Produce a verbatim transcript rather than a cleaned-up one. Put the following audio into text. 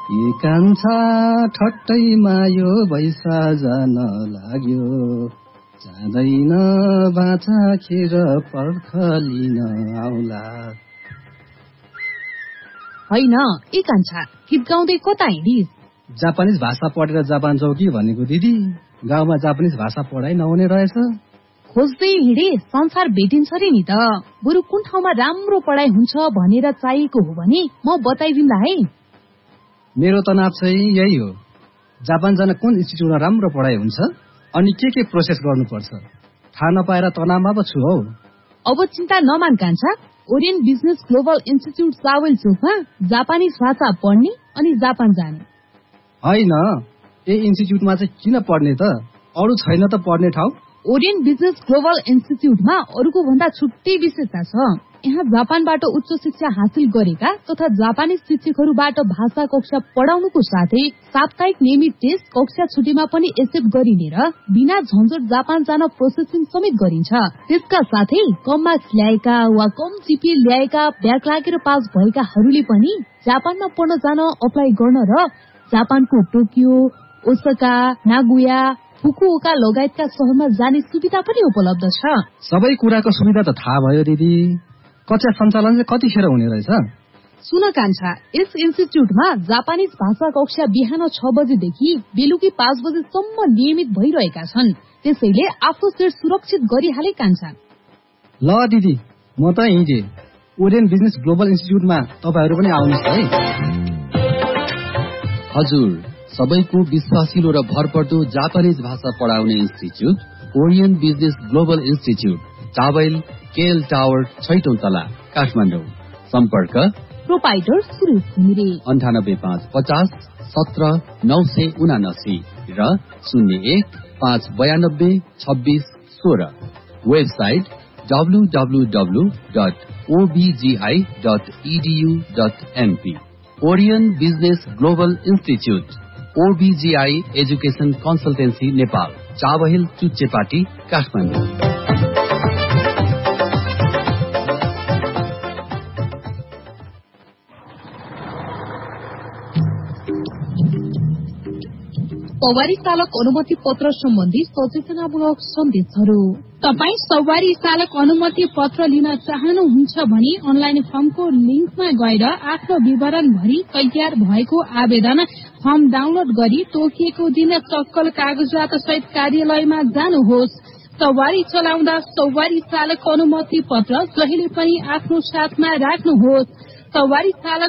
ए कान्छा ठट्टैमा यो बैसा जान लाग्यो, जाँदैन बाछा खेर पर्ख लिन आउला। होइन ए कान्छा, गीत गाउँदै कता हिँडिस? जापानिज भाषा पढेर जापान जाऊ कि भनेको दिदी। गाउँमा जापानिज भाषा पढाइ नहुने रहेछ। खोज्दै हिँडे संसार भेटिन्छ रे नि त। बरु कुन ठाउँमा राम्रो पढाइ हुन्छ भनेर चाहिएको हो भने म बताइदिउँला है। मेरो तनाव चाहिँ यही हो, जापान जान कुन इन्स्टिट्युटमा राम्रो पढाइ हुन्छ अनि के के प्रोसेस गर्नुपर्छ थाहा नपाएर तनावमा पो छु हौ। अब चिन्ता नमान कान्छा, ओरियन्ट बिजनेस ग्लोबल इन्स्टिट्युट चावल चोकमा जापानिज भाषा पढ्ने अनि जापान जाने। होइन, ए इन्स्टिट्युटमा चाहिँ किन पढ्ने त? अरू छैन त पढ्ने ठाउँ? ओरियन्ट बिजनेस ग्लोबल इन्स्टिट्युटमा अरूको भन्दा छुट्टै विशेषता छ। यहाँ जापानबाट उच्च शिक्षा हासिल गरेका तथा जापानिज शिक्षकहरूबाट भाषा कक्षा पढाउनुको साथै साप्ताहिक नियमित टेस्ट कक्षा छुट्टीमा पनि एक्सेप्ट गरिने र बिना झन्झट जापान जान प्रोसेसिङ समेत गरिन्छ। त्यसका साथै कम मार्क्स ल्याएका वा कम जिपिए ल्याएका ब्याक लागेर पास भएकाहरूले पनि जापानमा पढ्न जान अप्लाई गर्न र जापानको टोकियो, ओसाका, नागोया, फुकुओका लगायतका शहरमा जाने सुविधा पनि उपलब्ध छ। सबै कुराको सुविधा त थाहा भयो दिदी, कक्षा सञ्चालन चाहिँ कतिखेर हुने रहेछ? सुन कान्छा, यस इन्स्टिट्युटमा जापानिज भाषा कक्षा बिहान छ बजेदेखि बेलुकी पाँच बजेसम्म नियमित भइरहेका छन्। त्यसैले आफ्नो सिट सुरक्षित गरिहाले कान्छा। ल दिदी, म त हिँडे। ओरियन्ट बिजनेस ग्लोबल इन्स्टिट्युटमा तपाईहरू पनि आउनुहोस् है। हजुर, सबैको विश्वासिलो र भरपर्दो जापानिज भाषा पढाउने institute orient business global institute, towel KL tower, छैटौं तला, काठमाडौँ। सम्पर्क प्रोपाइटर सुरेश घिमिरे, अन्ठानब्बे पाँच पचास सत्र नौ सय उनासी र शून्य एक पाँच बयानब्बे छब्बीस सोह्र। Website W W W dot ओबिजीआई dot edu dot MP. Orion business global institute, ओबिजीआई education consultancy Nepal, Chabahil Chuchepati, Kathmandu. सवारी चालक अनुमति पत्र सम्बन्धी सचेतनामूलक सन्देशहरू। तपाई सवारी चालक अनुमति पत्र लिन चाहनुहुन्छ भने अनलाइन फर्मको लिंकमा गएर आफ्नो विवरण भरि तयार भएको आवेदन फर्म डाउनलोड गरी तोकिएको दिन सक्कल कागजात सहित कार्यालयमा जानुहोस्। सवारी चलाउँदा सवारी चालक अनुमति पत्र जहिले पनि आफ्नो साथमा राख्नुहोस्। सवारी चालक